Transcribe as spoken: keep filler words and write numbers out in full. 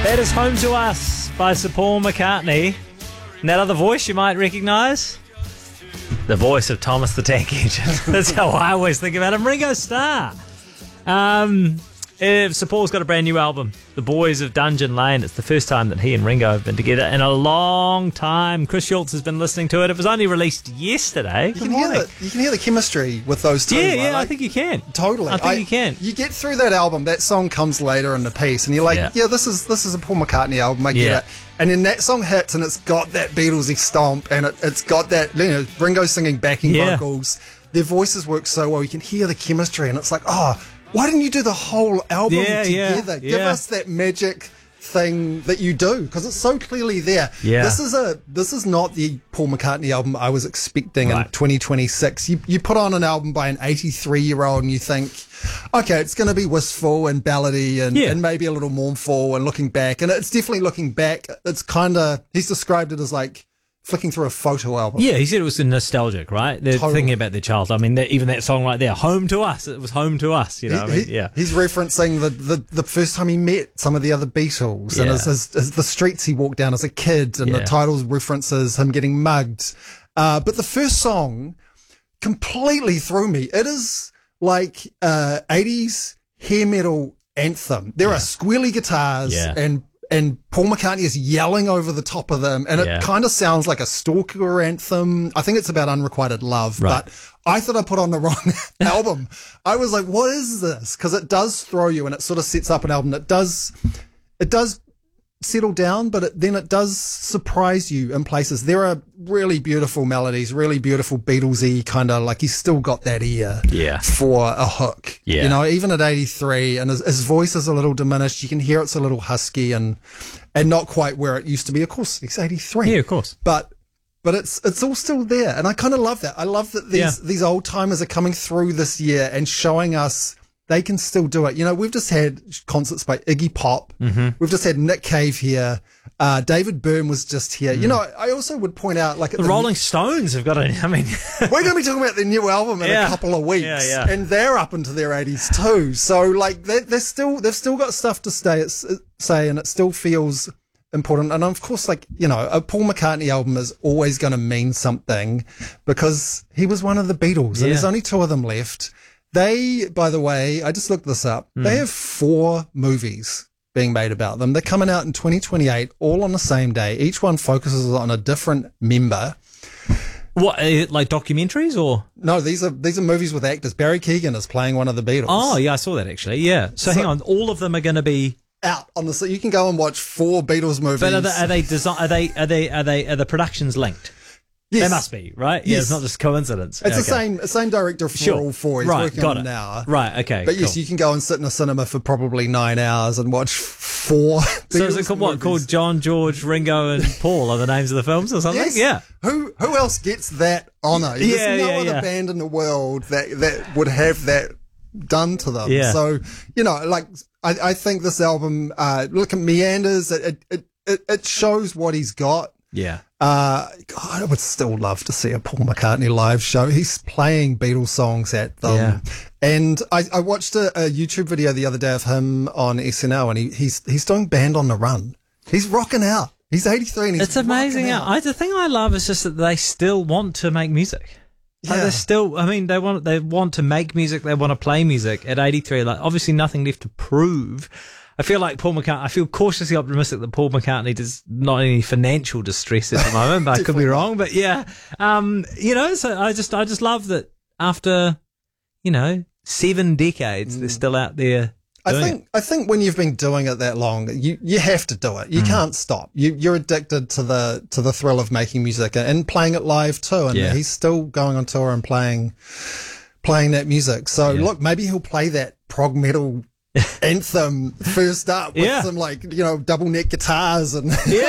That is Home to Us by Sir Paul McCartney. And that other voice you might recognise? The voice of Thomas the Tank Engine. That's how I always think about him. Ringo Starr. Um, if Sir Paul's got a brand new album, The Boys of Dungeon Lane. It's the first time that he and Ringo have been together in a long time. Chris Schultz has been listening to it. It was only released yesterday. You can, hear the, you can hear the chemistry with those two. Yeah, right? yeah, like, I think you can. Totally. I think I, you can. You get through that album, that song comes later in the piece, and you're like, Yeah. yeah, this is this is a Paul McCartney album, I get Yeah. it. And then that song hits, and it's got that Beatlesy stomp, and it, it's got that, you know, Ringo singing backing Yeah. vocals. Their voices work so well. You can hear the chemistry, and it's like, oh, why didn't you do the whole album Yeah, yeah, together? Give yeah. us that magic thing that you do, because it's so clearly there. Yeah. This is a this is not the Paul McCartney album I was expecting Right. in twenty twenty-six. You you put on an album by an eighty-three year old and you think, okay, it's going to be wistful and ballady and, Yeah. and maybe a little mournful and looking back, and it's definitely looking back. It's kind of, he's described it as like flicking through a photo album. Yeah, he said it was nostalgic, right? They're Totally. thinking about their child. I mean, that- even that song right there, Home to Us. It was home to us, you know. He- I mean, he- yeah. He's referencing the, the, the first time he met some of the other Beatles and Yeah. his, his, his, the streets he walked down as a kid, and Yeah. the title references him getting mugged. Uh, but the first song completely threw me. It is like uh, eighties hair metal anthem. There are squealy guitars Yeah. and and Paul McCartney is yelling over the top of them, and it Yeah. kind of sounds like a stalker anthem. I think it's about unrequited love, Right. but I thought I put on the wrong album. I was like, what is this? Because it does throw you, and it sort of sets up an album that does, it does settle down, but it, then it does surprise you in places. There are really beautiful melodies, really beautiful Beatlesy kind of, like he's still got that ear Yeah. for a hook. Yeah. You know, even at eighty-three, and his, his voice is a little diminished. You can hear it's a little husky and and not quite where it used to be. Of course, he's eighty-three. Yeah, of course. But but it's it's all still there, and I kind of love that. I love that these Yeah. these old timers are coming through this year and showing us they can still do it. You know, we've just had concerts by Iggy Pop. Mm-hmm. We've just had Nick Cave here. Uh, David Byrne was just here. You know, I also would point out, like, at The Rolling Stones have got a, I mean, we're going to be talking about their new album in Yeah. a couple of weeks, Yeah, yeah. and they're up into their eighties too. So, like, they, they're still they've still got stuff to stay it's, say, and it still feels important. And of course, like, you know, a Paul McCartney album is always going to mean something because he was one of the Beatles, Yeah. and there's only two of them left. They, by the way, I just looked this up. Hmm. They have four movies being made about them. They're coming out in twenty twenty-eight, all on the same day. Each one focuses on a different member. what, uh, like documentaries or? No, these are these are movies with actors. Barry Keoghan is playing one of the Beatles. Oh, yeah, I saw that actually. Yeah. So, So- hang on, all of them are going to be. Out on the, so you can go and watch four Beatles movies. But are they, are they design? Are they? Are they? Are they? Are the productions linked? Yes. They must be, right? Yeah, Yes. it's not just coincidence. It's the Okay. same same director for Sure. all four. He's Right, working got on it. it now. Right. Okay. But yes, cool. you can go and sit in a cinema for probably nine hours and watch four. So is it Beatles called, what, movies. called John, George, Ringo, and Paul are the names of the films or something? Yes. Yeah. Who who else gets that honor? There's Yeah, no yeah, other yeah. band in the world that that would have that done to them. Yeah. So, you know, like I, I think this album, uh, look at Meanders. It, it it it shows what he's got. Yeah. Uh, God, I would still love to see a Paul McCartney live show. He's playing Beatles songs at them. Yeah. And I, I watched a, a YouTube video the other day of him on S N L, and he, he's he's doing Band on the Run. He's rocking out. He's eighty-three and he's It's amazing. rocking How, out. I, the thing I love is just that they still want to make music. Like Yeah. they're still, I mean, they want, they want to make music. They want to play music at eighty-three. Like, obviously nothing left to prove. I feel like Paul McCartney, I feel cautiously optimistic that Paul McCartney does not in any financial distress at the moment, but I could be wrong. But yeah, um, you know, so I just, I just love that after, you know, seven decades, they're still out there. I doing think it. I think when you've been doing it that long, you, you have to do it. You can't stop. You you're addicted to the to the thrill of making music and playing it live too. And Yeah. he's still going on tour and playing playing that music. So Yeah. look, maybe he'll play that prog metal anthem first up with Yeah. some, like, you know, double neck guitars and Yeah.